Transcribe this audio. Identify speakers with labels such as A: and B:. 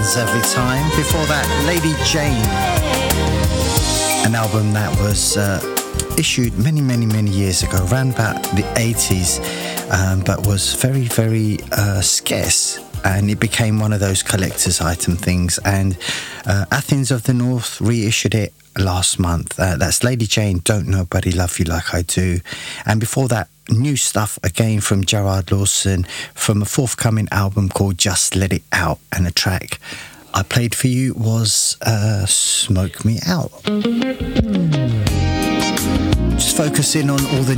A: happens every time. Before that, Lady Jane, an album that was issued many years ago, around about the 80s, but was very, very scarce. And it became one of those collector's item things. And Athens of the North reissued it last month. That's Lady Jane, Don't Nobody Love You Like I Do. And before that, new stuff again from Gerard Lawson from a forthcoming album called Just Let It Out. And the track I played for you was Smoke Me Out. Just focusing on all the